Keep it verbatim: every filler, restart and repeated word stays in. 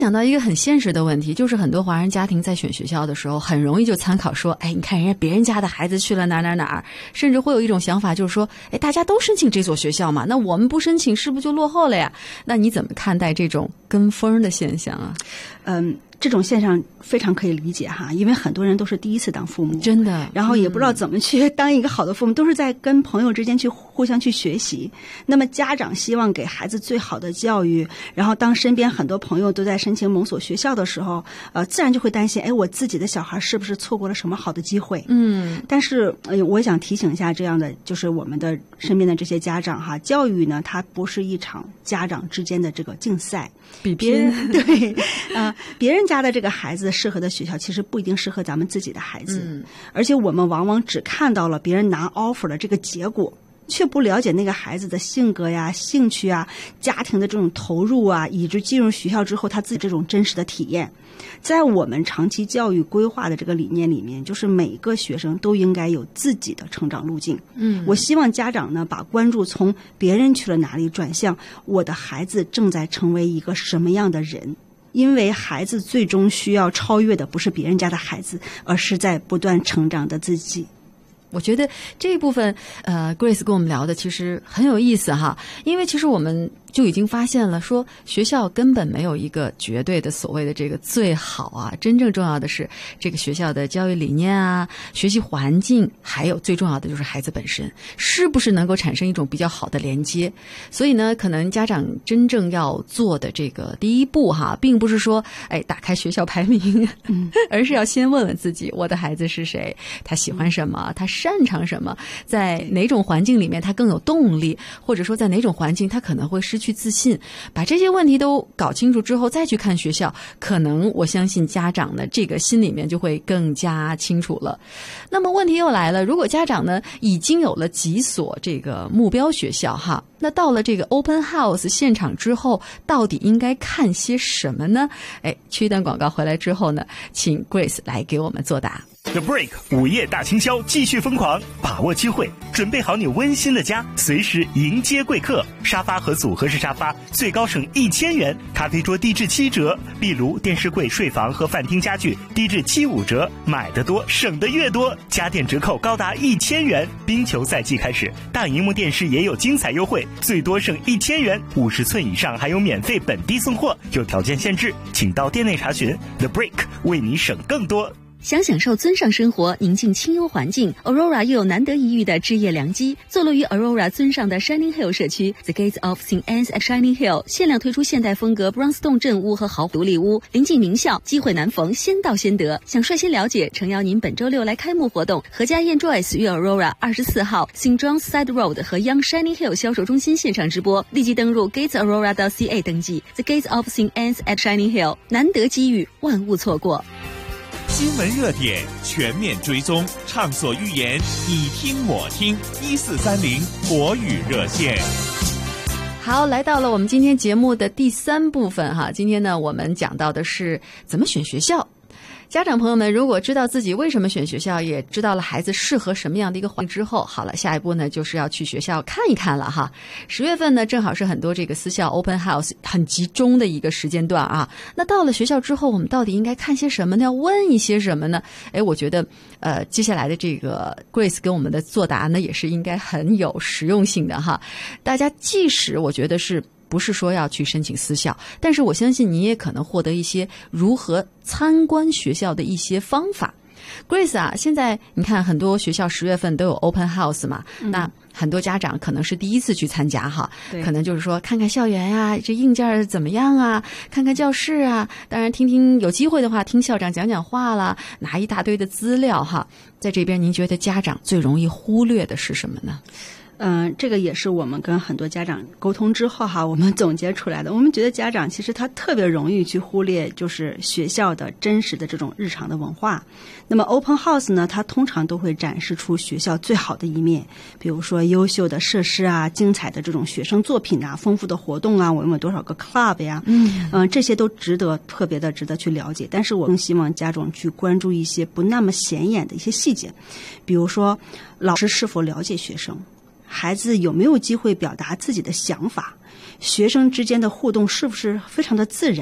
想到一个很现实的问题，就是很多华人家庭在选学校的时候很容易就参考说，哎，你看人家别人家的孩子去了哪哪哪儿，甚至会有一种想法就是说，哎，大家都申请这所学校嘛，那我们不申请是不是就落后了呀？那你怎么看待这种跟风的现象啊？ 嗯，这种现象非常可以理解哈，因为很多人都是第一次当父母， 真的， 然后也不知道怎么去当一个好的父母，嗯、都是在跟朋友之间去互相去学习。那么家长希望给孩子最好的教育，然后当身边很多朋友都在申请某所学校的时候，呃，自然就会担心，哎，我自己的小孩是不是错过了什么好的机会？嗯，但是呃，我想提醒一下这样的，就是我们的身边的这些家长哈，教育呢，它不是一场家长之间的这个竞赛， 比别人对，呃，别人家的这个孩子适合的学校，其实不一定适合咱们自己的孩子，嗯，而且我们往往只看到了别人拿 offer 的这个结果，却不了解那个孩子的性格呀、兴趣啊、家庭的这种投入啊，以及进入学校之后他自己这种真实的体验。在我们长期教育规划的这个理念里面，就是每个学生都应该有自己的成长路径。嗯，我希望家长呢，把关注从别人去了哪里转向我的孩子正在成为一个什么样的人。因为孩子最终需要超越的不是别人家的孩子，而是在不断成长的自己。 我觉得这一部分呃 Grace 跟我们聊的其实很有意思哈，因为其实我们就已经发现了说学校根本没有一个绝对的所谓的这个最好啊，真正重要的是这个学校的教育理念啊、学习环境，还有最重要的就是孩子本身是不是能够产生一种比较好的连接。所以呢，可能家长真正要做的这个第一步哈，并不是说哎打开学校排名，嗯，而是要先问问自己，我的孩子是谁，他喜欢什么，他擅长什么，在哪种环境里面他更有动力，或者说在哪种环境他可能会失去自信。把这些问题都搞清楚之后再去看学校，可能我相信家长呢这个心里面就会更加清楚了。那么问题又来了，如果家长呢已经有了几所这个目标学校哈，那到了这个 open house 现场之后，到底应该看些什么呢？哎，去一段广告回来之后呢，请 Grace 来给我们作答。 The Break 午夜大清销继续疯狂，把握机会，准备好你温馨的家，随时迎接贵客。沙发和组合式沙发最高省一千元，咖啡桌低至七折，壁炉、电视柜、睡房和饭厅家具低至七五折，买得多省得越多，家电折扣高达一千元。冰球赛季开始，大荧幕电视也有精彩优惠，最多省一千元，五十寸以上还有免费本地送货，有条件限制，请到店内查询。The Break 为你省更多。 想享受尊上生活，宁静清幽环境 ，Aurora 又有难得一遇的置业良机。坐落于 Aurora 尊上的 Shining Hill 社区 ，The Gates of Saint Anne's at Shining Hill 限量推出现代风格 Brownstone 镇屋和豪独立屋，临近名校，机会难逢，先到先得。想率先了解，诚邀您本周六来开幕活动。何家燕 Joyce 于 Aurora 二十四号 Saint John's Side Road 和 Young Shining Hill 销售中心现场直播，立即登入 gates aurora dot c a 登记。The Gates of Saint Anne's at Shining Hill， 难得机遇，万勿错过。 新闻热点全面追踪，畅所欲言，你听我听，一四三零国语热线。 好，来到了我们今天节目的第三部分哈。今天呢，我们讲到的是怎么选学校。家长朋友们，如果知道自己为什么选学校，也知道了孩子适合什么样的一个环境之后，好了，下一步呢就是要去学校看一看了哈。十月份呢，正好是很多这个私校 open house 很集中的一个时间段啊。那到了学校之后，我们到底应该看些什么呢？要问一些什么呢？哎，我觉得呃，接下来的这个 Grace 跟我们的作答呢，也是应该很有实用性的哈。大家即使我觉得是不是说要去申请私校，但是我相信你也可能获得一些如何参观学校的一些方法。Grace 啊，现在你看很多学校十月份都有 open house 嘛，嗯、那很多家长可能是第一次去参加哈，可能就是说看看校园呀、啊，这硬件怎么样啊，看看教室啊，当然听听有机会的话听校长讲讲话啦，拿一大堆的资料哈。在这边您觉得家长最容易忽略的是什么呢？ 嗯、呃，这个也是我们跟很多家长沟通之后哈，我们总结出来的。我们觉得家长其实他特别容易去忽略，就是学校的真实的这种日常的文化。那么 open house 呢，它通常都会展示出学校最好的一面，比如说优秀的设施啊、精彩的这种学生作品啊、丰富的活动啊，我们有多少个 club 呀，嗯嗯、呃，这些都值得特别的值得去了解。但是我更希望家长去关注一些不那么显眼的一些细节，比如说老师是否了解学生。孩子有没有机会表达自己的想法？学生之间的互动是不是非常的自然？